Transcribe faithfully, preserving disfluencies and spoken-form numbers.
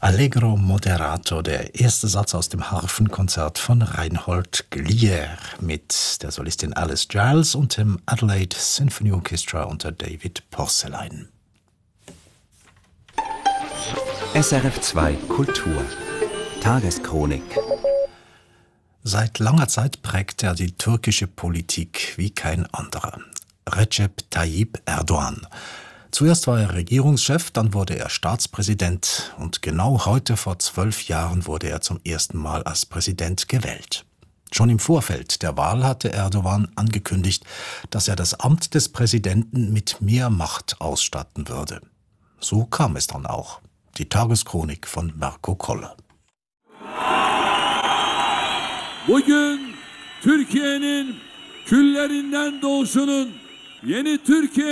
Allegro moderato, der erste Satz aus dem Harfenkonzert von Reinhold Glier mit der Solistin Alice Giles und dem Adelaide Symphony Orchestra unter David Porcelain. S R F zwei Kultur Tageschronik. Seit langer Zeit prägt er die türkische Politik wie kein anderer. Recep Tayyip Erdoğan. Zuerst war er Regierungschef, dann wurde er Staatspräsident und genau heute vor zwölf Jahren wurde er zum ersten Mal als Präsident gewählt. Schon im Vorfeld der Wahl hatte Erdoğan angekündigt, dass er das Amt des Präsidenten mit mehr Macht ausstatten würde. So kam es dann auch. Die Tageschronik von Marco Koller. Bugün Türkiye'nin küllerinden doğuşunun yeni Türkiye